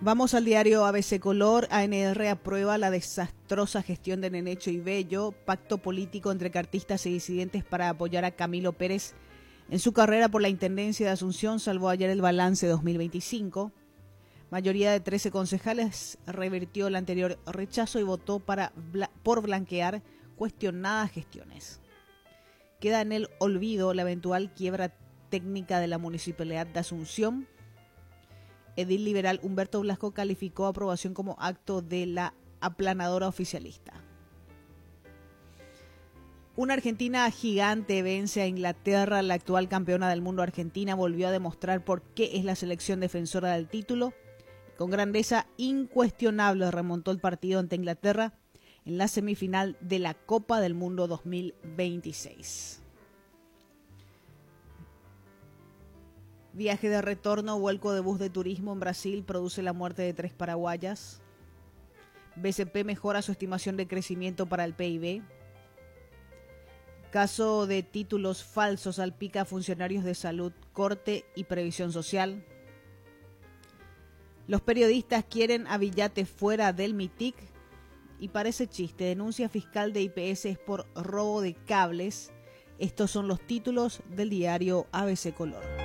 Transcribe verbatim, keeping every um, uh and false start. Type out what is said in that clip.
Vamos al diario A B C Color. A N R aprueba la desastrosa gestión de Nenecho y Bello. Pacto político entre cartistas y disidentes para apoyar a Camilo Pérez en su carrera por la Intendencia de Asunción. Salvó ayer el balance dos mil veinticinco. Mayoría de trece concejales revirtió el anterior rechazo y votó para, por blanquear cuestionadas gestiones. Queda en el olvido la eventual quiebra técnica de la Municipalidad de Asunción. Edil liberal Humberto Blasco calificó aprobación como acto de la aplanadora oficialista. Una Argentina gigante vence a Inglaterra. La actual campeona del mundo argentina volvió a demostrar por qué es la selección defensora del título. Con grandeza incuestionable remontó el partido ante Inglaterra en la semifinal de la Copa del Mundo dos mil veintiséis. Viaje de retorno, vuelco de bus de turismo en Brasil produce la muerte de tres paraguayas. B C P mejora su estimación de crecimiento para el P I B. Caso de títulos falsos salpica a funcionarios de salud, corte y previsión social. Los periodistas quieren a Villate fuera del MITIC. Y parece chiste, denuncia fiscal de I P S es por robo de cables. Estos son los títulos del diario A B C Color.